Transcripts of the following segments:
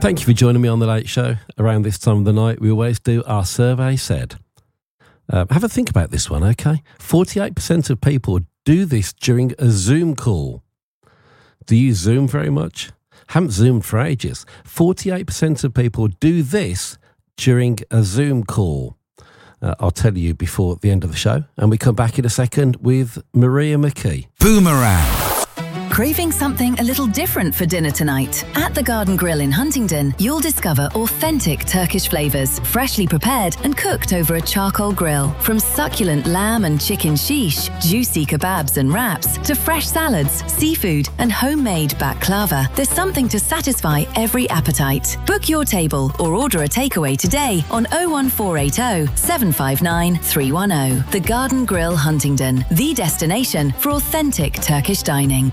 Thank you for joining me on The Late Show. Around this time of the night, we always do Our Survey Said. Have a think about this one, okay? 48% of people do this during a Zoom call. Do you Zoom very much? Haven't Zoomed for ages. 48% of people do this during a Zoom call. I'll tell you before the end of the show. And we come back in a second with Maria McKee. Boomerang. Craving something a little different for dinner tonight? At the Garden Grill in Huntingdon, you'll discover authentic Turkish flavours, freshly prepared and cooked over a charcoal grill. From succulent lamb and chicken sheesh, juicy kebabs and wraps, to fresh salads, seafood and homemade baklava, there's something to satisfy every appetite. Book your table or order a takeaway today on 01480 759 310. The Garden Grill Huntingdon, the destination for authentic Turkish dining.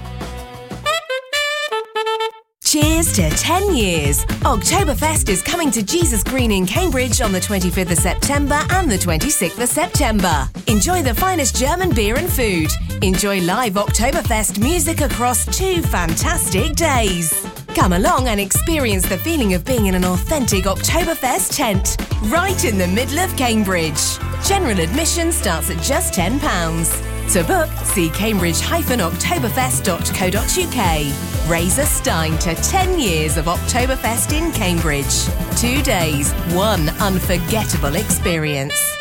Cheers to 10 years. Oktoberfest is coming to Jesus Green in Cambridge on the 25th of September and the 26th of September. Enjoy the finest German beer and food. Enjoy live Oktoberfest music across 2 fantastic days. Come along and experience the feeling of being in an authentic Oktoberfest tent, right in the middle of Cambridge. General admission starts at just £10. To book, see cambridge-oktoberfest.co.uk. Raise a stein to 10 years of Oktoberfest in Cambridge. 2 days, one unforgettable experience.